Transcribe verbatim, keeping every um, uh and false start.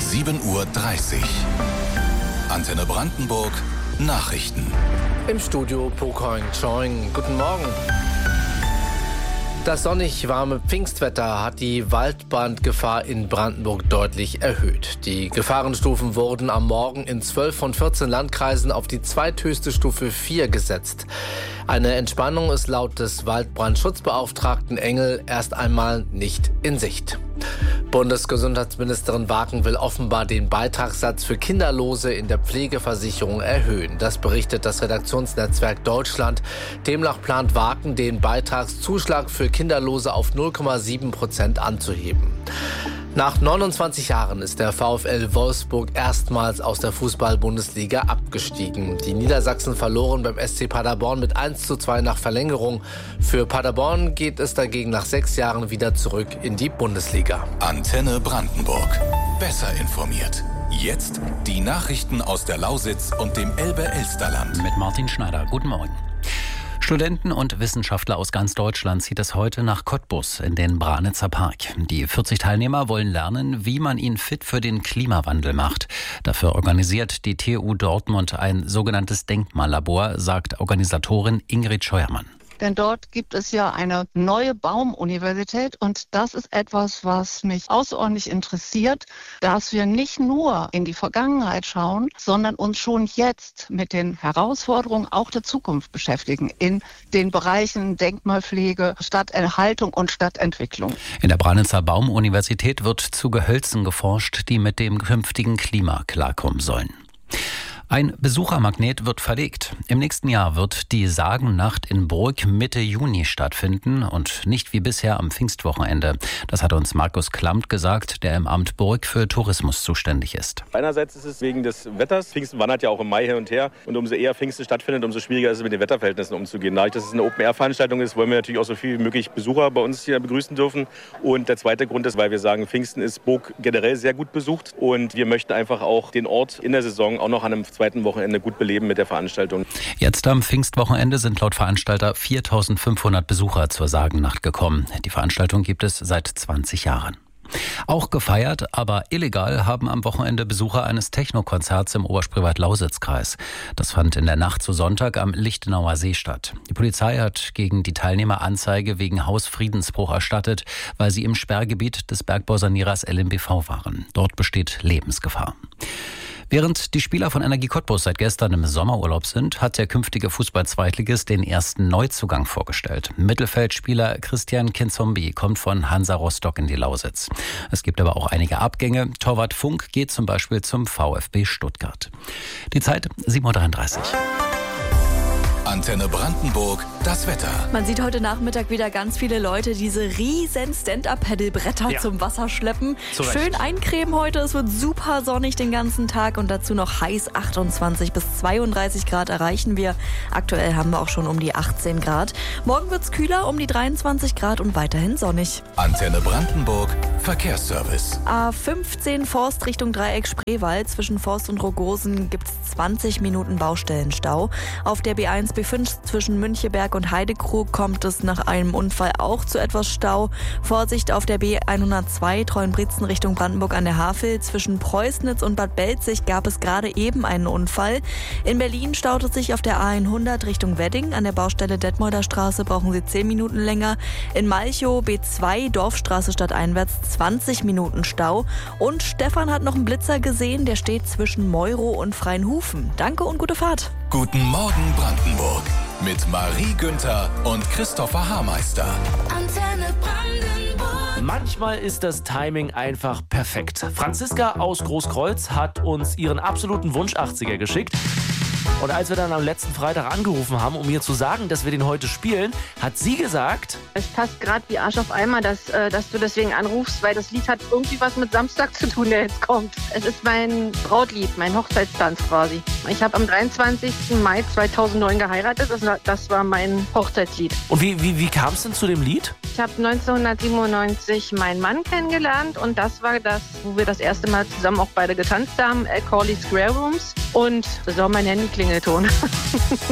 sieben Uhr dreißig. Antenne Brandenburg Nachrichten. Im Studio Pokoing Choing. Guten Morgen. Das sonnig warme Pfingstwetter hat die Waldbrandgefahr in Brandenburg deutlich erhöht. Die Gefahrenstufen wurden am Morgen in zwölf von vierzehn Landkreisen auf die zweithöchste Stufe vier gesetzt. Eine Entspannung ist laut des Waldbrandschutzbeauftragten Engel erst einmal nicht in Sicht. Bundesgesundheitsministerin Waken will offenbar den Beitragssatz für Kinderlose in der Pflegeversicherung erhöhen. Das berichtet das Redaktionsnetzwerk Deutschland. Demnach plant Waken, den Beitragszuschlag für Kinderlose auf null Komma sieben Prozent anzuheben. Nach neunundzwanzig Jahren ist der VfL Wolfsburg erstmals aus der Fußball-Bundesliga abgestiegen. Die Niedersachsen verloren beim S C Paderborn mit eins zu zwei nach Verlängerung. Für Paderborn geht es dagegen nach sechs Jahren wieder zurück in die Bundesliga. Antenne Brandenburg. Besser informiert. Jetzt die Nachrichten aus der Lausitz und dem Elbe-Elsterland. Mit Martin Schneider. Guten Morgen. Studenten und Wissenschaftler aus ganz Deutschland zieht es heute nach Cottbus in den Branitzer Park. Die vierzig Teilnehmer wollen lernen, wie man ihn fit für den Klimawandel macht. Dafür organisiert die T U Dortmund ein sogenanntes Denkmallabor, sagt Organisatorin Ingrid Scheuermann. Denn dort gibt es ja eine neue Baumuniversität und das ist etwas, was mich außerordentlich interessiert, dass wir nicht nur in die Vergangenheit schauen, sondern uns schon jetzt mit den Herausforderungen auch der Zukunft beschäftigen in den Bereichen Denkmalpflege, Stadterhaltung und Stadtentwicklung. In der Branitzer Baumuniversität wird zu Gehölzen geforscht, die mit dem künftigen Klima klarkommen sollen. Ein Besuchermagnet wird verlegt. Im nächsten Jahr wird die Sagennacht in Brugg Mitte Juni stattfinden und nicht wie bisher am Pfingstwochenende. Das hat uns Markus Klammt gesagt, der im Amt Brugg für Tourismus zuständig ist. Einerseits ist es wegen des Wetters. Pfingsten wandert ja auch im Mai hin und her. Und umso eher Pfingsten stattfindet, umso schwieriger ist es, mit den Wetterverhältnissen umzugehen. Dadurch, dass es eine Open-Air-Veranstaltung ist, wollen wir natürlich auch so viel wie möglich Besucher bei uns hier begrüßen dürfen. Und der zweite Grund ist, weil wir sagen, Pfingsten ist Brugg generell sehr gut besucht. Und wir möchten einfach auch den Ort in der Saison auch noch an einem zweiten Wochenende gut beleben mit der Veranstaltung. Jetzt am Pfingstwochenende sind laut Veranstalter viertausendfünfhundert Besucher zur Sagennacht gekommen. Die Veranstaltung gibt es seit zwanzig Jahren. Auch gefeiert, aber illegal haben am Wochenende Besucher eines Techno-Konzerts im Oberspreewald-Lausitz-Kreis. Das fand in der Nacht zu Sonntag am Lichtenauer See statt. Die Polizei hat gegen die Teilnehmer Anzeige wegen Hausfriedensbruch erstattet, weil sie im Sperrgebiet des Bergbausanierers L M B V waren. Dort besteht Lebensgefahr. Während die Spieler von Energie Cottbus seit gestern im Sommerurlaub sind, hat der künftige Fußball-Zweitligist den ersten Neuzugang vorgestellt. Mittelfeldspieler Christian Kinzombie kommt von Hansa Rostock in die Lausitz. Es gibt aber auch einige Abgänge. Torwart Funk geht zum Beispiel zum VfB Stuttgart. Die Zeit sieben Uhr dreiunddreißig. Antenne Brandenburg, das Wetter. Man sieht heute Nachmittag wieder ganz viele Leute diese riesen Stand-Up-Paddle-Bretter Ja. zum Wasser schleppen. Zurecht. Schön eincremen heute, es wird super sonnig den ganzen Tag und dazu noch heiß, achtundzwanzig bis zweiunddreißig Grad erreichen wir. Aktuell haben wir auch schon um die achtzehn Grad. Morgen wird's kühler, um die dreiundzwanzig Grad und weiterhin sonnig. Antenne Brandenburg, Verkehrsservice. A fünfzehn Forst Richtung Dreieck Spreewald. Zwischen Forst und Rogosen gibt's zwanzig Minuten Baustellenstau. Auf der B eins B fünf zwischen Müncheberg und Heidekrug kommt es nach einem Unfall auch zu etwas Stau. Vorsicht auf der B hundertzwei Treuenbrietzen Richtung Brandenburg an der Havel. Zwischen Preußnitz und Bad Belzig gab es gerade eben einen Unfall. In Berlin staut es sich auf der A hundert Richtung Wedding. An der Baustelle Detmolder Straße brauchen Sie zehn Minuten länger. In Malchow B zwei Dorfstraße stadteinwärts zwanzig Minuten Stau. Und Stefan hat noch einen Blitzer gesehen, der steht zwischen Meuro und Freienhufen. Danke und gute Fahrt. Guten Morgen Brandenburg. Mit Marie Günther und Christopher Haarmeister. Antenne Brandenburg. Manchmal ist das Timing einfach perfekt. Franziska aus Großkreuz hat uns ihren absoluten Wunsch-achtziger geschickt. Und als wir dann am letzten Freitag angerufen haben, um ihr zu sagen, dass wir den heute spielen, hat sie gesagt: Es passt gerade wie Arsch auf Eimer, dass, äh, dass du deswegen anrufst, weil das Lied hat irgendwie was mit Samstag zu tun, der jetzt kommt. Es ist mein Brautlied, mein Hochzeitstanz quasi. Ich habe am dreiundzwanzigsten Mai zweitausendneun geheiratet, das war, das war mein Hochzeitslied. Und wie, wie, wie kam es denn zu dem Lied? Ich habe neunzehnhundertsiebenundneunzig meinen Mann kennengelernt und das war das, wo wir das erste Mal zusammen auch beide getanzt haben, Al Corley Square Rooms. Und das ist auch mein Handy-Klingelton.